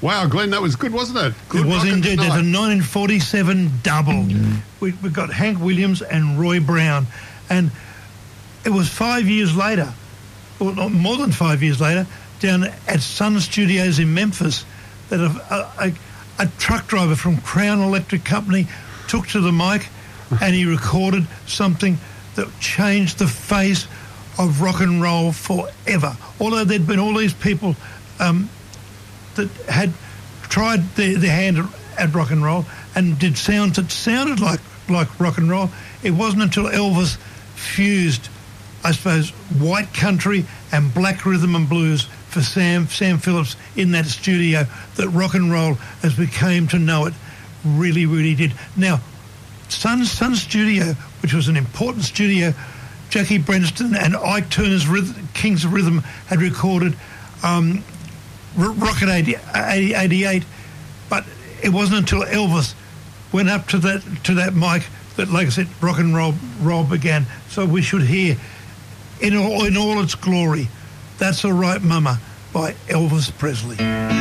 Wow, Glenn, that was good, wasn't it? Good it was rockin' indeed. There's a tonight. 1947 double. We've got Hank Williams and Roy Brown. And it was 5 years later, or not more than 5 years later, down at Sun Studios in Memphis, that a truck driver from Crown Electric Company took to the mic and he recorded something that changed the face of rock and roll forever. Although there'd been all these people that had tried their hand at rock and roll and did sounds that sounded like rock and roll, it wasn't until Elvis fused, I suppose, white country and black rhythm and blues for Sam Phillips in that studio that rock and roll, as we came to know it, really, really did. Now, Sun Studio, which was an important studio, Jackie Brenston and Ike Turner's Kings of Rhythm had recorded Rocket 88, but it wasn't until Elvis went up to that mic that, like I said, rock and roll began. So we should hear in all its glory, That's All Right Mama by Elvis Presley.